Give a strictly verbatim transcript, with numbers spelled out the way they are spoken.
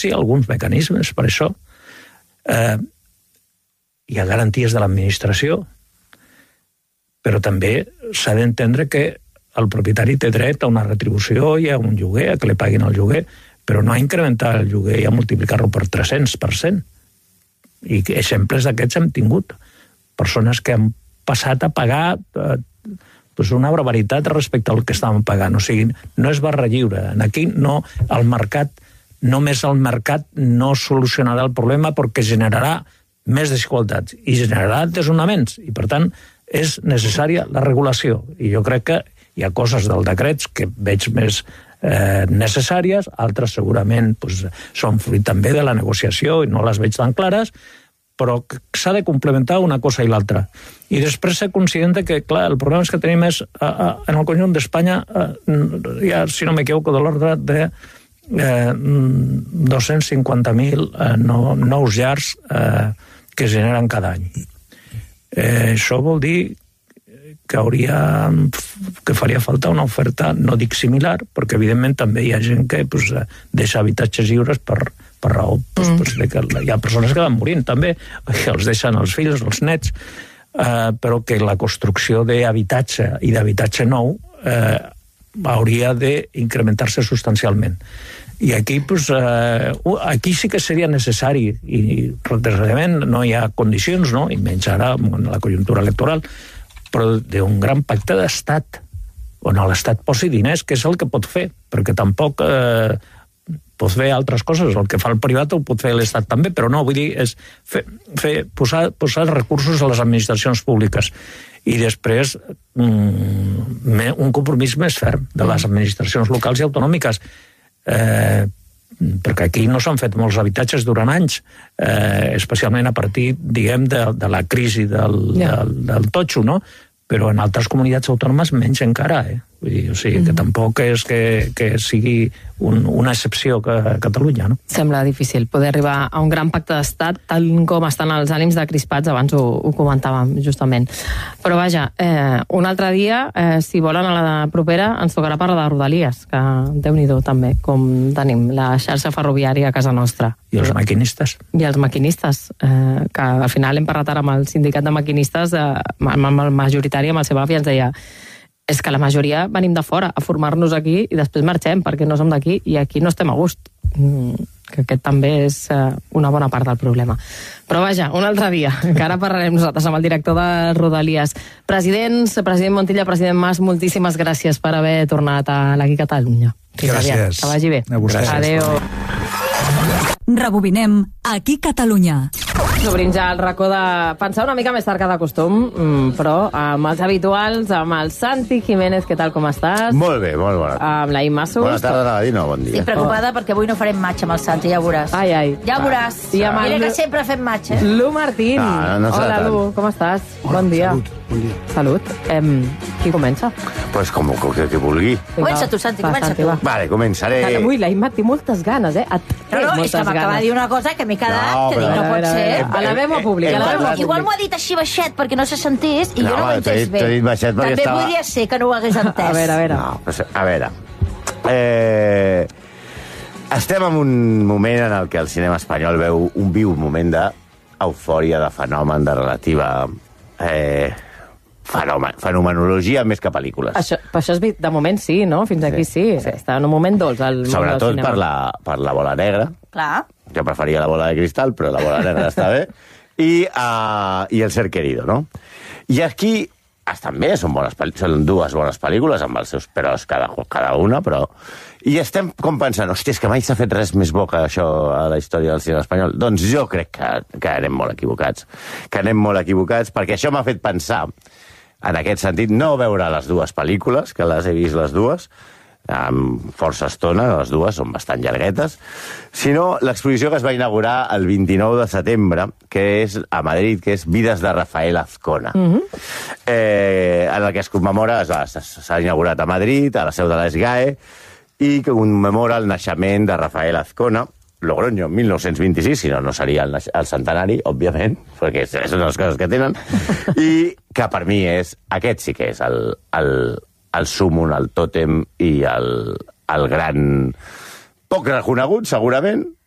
sí, alguns mecanismes per això. Eh, hi ha garanties de l'administració, però també s'ha d'entendre que el propietari té dret a una retribució i a un lloguer, a que li paguin el lloguer, però no a incrementar el lloguer i a multiplicar-lo per tres-cents per cent. I exemples d'aquests hem tingut. Persones que han passat a pagar eh, pues una barbaritat respecte al que estaven pagant. O sigui, no és barra lliure. Aquí no, el mercat, només el mercat no solucionarà el problema perquè generarà més desigualtats i generarà desnonaments. I, per tant, és necessària la regulació. I jo crec que hi ha coses del decret que veig més eh, necessàries, altres segurament pues, són fruit també de la negociació i no les veig tan clares, però s'ha de complementar una cosa i l'altra. I després ser conscient que, clar, el problema és que tenim és, a, a, en el conjunt d'Espanya, ja, si no m'equivoco, de l'ordre de eh, dos-cents cinquanta mil eh, no, nous llars eh, que es generen cada any. Eh, això vol dir que hauria, que faria falta una oferta, no dic similar, perquè evidentment també hi ha gent que pues, deixa habitatges lliures per, per raó pues, mm. pues, de que hi ha persones que van morint també, que els deixen els fills, els nets, eh, però que la construcció d'habitatge i d'habitatge nou eh, hauria d'incrementar-se substancialment. I aquí, pues, eh, aquí sí que seria necessari, i desgraciadament no hi ha condicions, no? I menys ara en la conjuntura electoral, però d'un gran pacte d'estat, on l'estat posi diners, que és el que pot fer, perquè tampoc eh, pot fer altres coses, el que fa el privat ho pot fer l'estat també, però no, vull dir, és fer, fer, posar, posar recursos a les administracions públiques i després mm, un compromís més ferm de les administracions locals i autonòmiques, eh, perquè aquí no s'han fet molts habitatges durant anys, eh, especialment a partir, diguem, de, de la crisi del, yeah. del, del totxo, no? Però en altres comunitats autònomes menys encara, eh? Vull dir, o sigui, mm. que tampoc és que, que sigui un, una excepció a Catalunya, no? Sembla difícil poder arribar a un gran pacte d'estat, tal com estan els ànims de crispats, abans ho, ho comentàvem justament. Però vaja, eh, un altre dia, eh, si volen a la propera, ens tocarà parlar de Rodalies, que Déu-n'hi-do també, com tenim la xarxa ferroviària a casa nostra. I els maquinistes. I els maquinistes, eh, que al final hem parlat ara amb el sindicat de maquinistes, eh, amb el majoritari, amb el Sebafi, ens deia és que la majoria venim de fora a formar-nos aquí i després marxem perquè no som d'aquí i aquí no estem a gust. Mm, que aquest també és uh, una bona part del problema. Però vaja, un altre dia, que ara parlarem nosaltres amb el director de Rodalies. Presidents, president Montilla, president Mas, moltíssimes gràcies per haver tornat a l'Aquí Catalunya. Gràcies. Que vagi bé. A vostès. Adéu. Rebobinem Aquí Catalunya. Obrim ja el racó de pensar una mica més tard que de costum, però amb els habituals, amb el Santi Jiménez, què tal, com estàs? Molt bé, molt bona. Amb la Imma Sus. Bona tarda, Nadino, bon dia. Estic preocupada oh. perquè avui no farem match amb el Santi, ja ho veuràs. Ai, ai. Ja ho veuràs. I amb Mira el... que sempre fem match, eh? Lu Martín. No, no Hola, Lu, com estàs? Hola, bon dia. Salut, bon dia. Salut. Em, qui comença? Pues com que, que vulgui. Comença tu, Santi, comença tu. Vale, començaré. Ui, la Imma té moltes ganes, eh? Et No, no, és que m'acaba de dir una cosa que m'he quedat, No, que dic, però- no pot ser. A la veu pública. Igual, igual m'ho ha dit així baixet perquè no se sentís i No, jo no ho he t'ho he entès dit- bé. t'ho he dit baixet perquè També estava- podria ser que no ho hagués entès. A veure, a veure. No, pues, a veure. Eh, estem en un moment en el que el cinema espanyol veu un viu moment d'eufòria, de fenomen, de relativa eh, fenomen, fenomenologia més que pel·lícules. Això, per això és, vi- de moment sí, no? Fins aquí sí. Sí. Està en un moment dolç al món del Sobretot cinema. per la, per la bola negra. Clar. Jo preferia la bola de cristal, però la bola negra està bé. I, uh, i El ser querido, no? I aquí estan bé, són, bones, són dues bones pel·lícules, amb els seus peròs cada, cada una, però... I estem com pensant, hòstia, és que mai s'ha fet res més bo que això a la història del cinema espanyol. Doncs jo crec que, que anem molt equivocats. Que anem molt equivocats, perquè això m'ha fet pensar, en aquest sentit, no veure les dues pel·lícules, que les he vist les dues, amb força estona, les dues són bastant llarguetes, sinó l'exposició que es va inaugurar el vint-i-nou de setembre, que és a Madrid, que és Vides de Rafael Azcona. Mm-hmm. eh, en el que es commemora, s'ha inaugurat a Madrid, a la seu de la SGAE, i que commemora el naixement de Rafael Azcona, Logroño, mil nou-cents vint-i-sis, si no, no seria el, el centenari, òbviament, perquè són les coses que tenen, i que per mi és, aquest sí que és el, el, el súmum, el tòtem i el, el gran... poc reconegut, segurament,